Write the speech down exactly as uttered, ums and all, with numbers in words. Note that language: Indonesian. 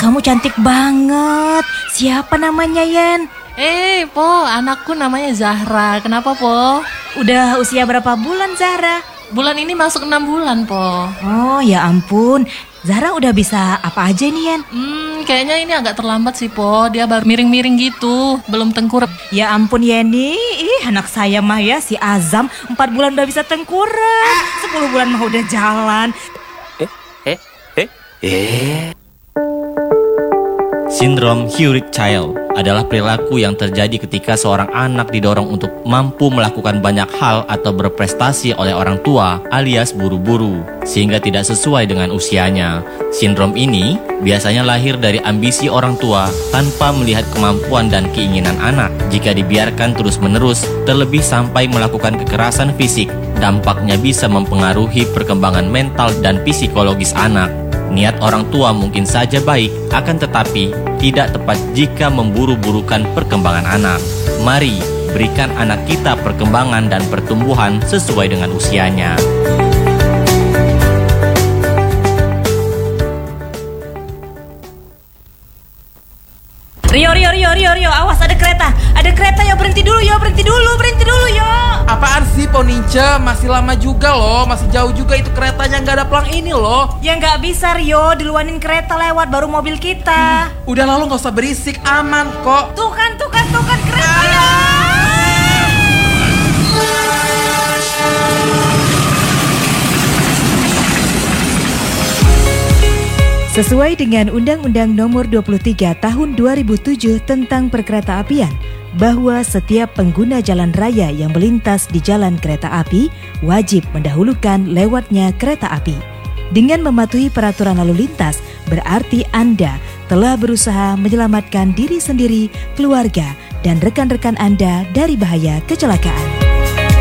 kamu cantik banget. Siapa namanya, Yen? Eh, Po, anakku namanya Zahra. Kenapa, Po? Udah usia berapa bulan, Zahra? Bulan ini masuk enam bulan, Po. Oh, ya ampun. Zahra udah bisa apa aja nih, Yen? Hmm, kayaknya ini agak terlambat sih, Po. Dia baru miring-miring gitu, belum tengkurap. Ya ampun, Yeni. Ih, anak saya mah ya, si Azam empat bulan udah bisa tengkurap. sepuluh bulan mah udah jalan. Eh, eh, eh, eh. Sindrom Hurried Child adalah perilaku yang terjadi ketika seorang anak didorong untuk mampu melakukan banyak hal atau berprestasi oleh orang tua alias buru-buru, sehingga tidak sesuai dengan usianya. Sindrom ini biasanya lahir dari ambisi orang tua tanpa melihat kemampuan dan keinginan anak. Jika dibiarkan terus-menerus, terlebih sampai melakukan kekerasan fisik, dampaknya bisa mempengaruhi perkembangan mental dan psikologis anak. Niat orang tua mungkin saja baik, akan tetapi tidak tepat jika memburu-burukan perkembangan anak. Mari berikan anak kita perkembangan dan pertumbuhan sesuai dengan usianya. Rio, Rio, Rio, Rio, Rio, awas ada kereta. Ada kereta, yo berhenti dulu, yo berhenti dulu, berhenti dulu, yo. Apaan sih, Poninja? Masih lama juga loh, masih jauh juga itu keretanya, nggak ada pelang ini loh. Ya nggak bisa, Rio, diluanin kereta lewat baru mobil kita. Hmm, udah lalu nggak usah berisik, aman kok. Tuh kan, tuh kan, tuh kan kereta ya. Sesuai dengan Undang-Undang Nomor dua puluh tiga Tahun dua ribu tujuh tentang Perkeretaapian, bahwa setiap pengguna jalan raya yang melintas di jalan kereta api wajib mendahulukan lewatnya kereta api. Dengan mematuhi peraturan lalu lintas, berarti Anda telah berusaha menyelamatkan diri sendiri, keluarga, dan rekan-rekan Anda dari bahaya kecelakaan.